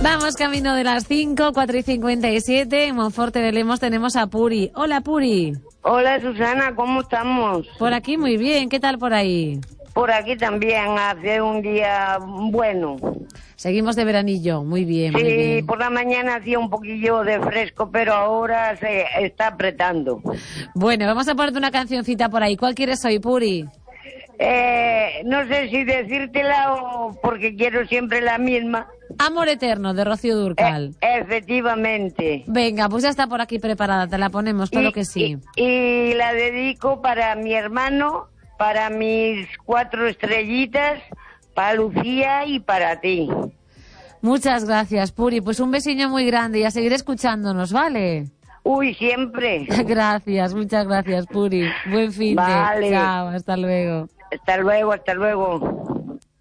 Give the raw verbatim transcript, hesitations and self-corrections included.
Vamos camino de las cinco, cuatro y cincuenta y siete. En Monforte de Lemos tenemos a Puri. Hola, Puri. Hola, Susana, ¿cómo estamos? Por aquí muy bien. ¿Qué tal por ahí? Por aquí también hace un día bueno. Seguimos de veranillo. Muy bien, sí, muy bien. Sí, por la mañana hacía un poquillo de fresco, pero ahora se está apretando. Bueno, vamos a ponerte una cancioncita por ahí. ¿Cuál quieres hoy, Puri? Eh, no sé si decírtela o porque quiero siempre la misma. Amor Eterno, de Rocío Dúrcal. Eh, efectivamente. Venga, pues ya está por aquí preparada, te la ponemos, claro que sí. Y, y la dedico para mi hermano, para mis cuatro estrellitas, para Lucía y para ti. Muchas gracias, Puri. Pues un besiño muy grande y a seguir escuchándonos, ¿vale? Uy, siempre. Gracias, muchas gracias, Puri. Buen fin de. Vale. Chao, hasta luego. Hasta luego, hasta luego.